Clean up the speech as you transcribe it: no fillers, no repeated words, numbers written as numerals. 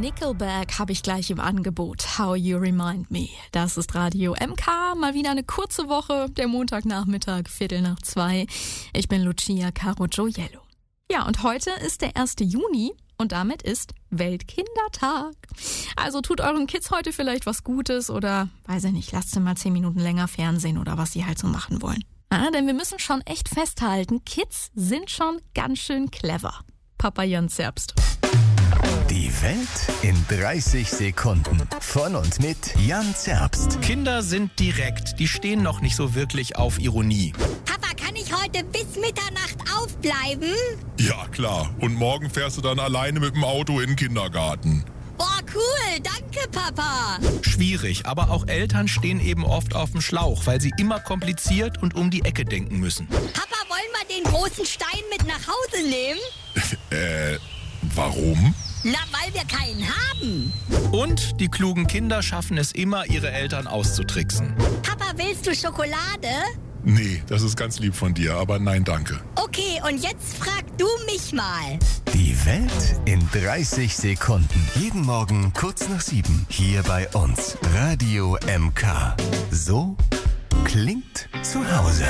Nickelback habe ich gleich im Angebot. How You Remind Me. Das ist Radio MK. Mal wieder eine kurze Woche. Der Montagnachmittag, 1:15. Ich bin Lucia Caro Gioiello. Ja, und heute ist der 1. Juni und damit ist Weltkindertag. Also tut euren Kids heute vielleicht was Gutes oder, weiß ich nicht, lasst sie mal 10 Minuten länger Fernsehen oder was sie halt so machen wollen. Denn wir müssen schon echt festhalten, Kids sind schon ganz schön clever. Papa Jan Zerbst. Die Welt in 30 Sekunden. Von und mit Jan Zerbst. Kinder sind direkt, die stehen noch nicht so wirklich auf Ironie. Papa, kann ich heute bis Mitternacht aufbleiben? Ja, klar. Und morgen fährst du dann alleine mit dem Auto in den Kindergarten. Boah, cool. Danke, Papa. Schwierig, aber auch Eltern stehen eben oft auf dem Schlauch, weil sie immer kompliziert und um die Ecke denken müssen. Papa, wollen wir den großen Stein mit nach Hause nehmen? Warum? Na, weil wir keinen haben. Und die klugen Kinder schaffen es immer, ihre Eltern auszutricksen. Papa, willst du Schokolade? Nee, das ist ganz lieb von dir, aber nein, danke. Okay, und jetzt frag du mich mal. Die Welt in 30 Sekunden. Jeden Morgen kurz nach 7. Hier bei uns. Radio MK. So klingt zu Hause.